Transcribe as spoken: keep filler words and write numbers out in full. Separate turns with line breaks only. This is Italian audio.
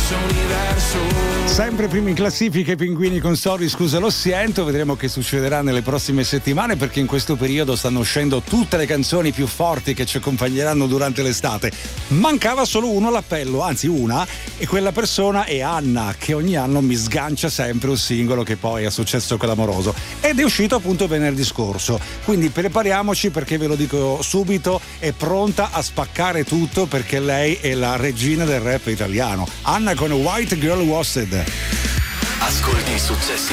Sempre primi in classifica i Pinguini con Sorry scusa lo siento, vedremo che succederà nelle prossime settimane, perché in questo periodo stanno uscendo tutte le canzoni più forti che ci accompagneranno durante l'estate. Mancava solo uno all'appello, anzi una, e quella persona è Anna, che ogni anno mi sgancia sempre un singolo che poi ha successo clamoroso, ed è uscito appunto venerdì scorso, quindi prepariamoci, perché ve lo dico subito, è pronta a spaccare tutto, perché lei è la regina del rap italiano. Anna con White Girl Wasted.
Ascolti i successi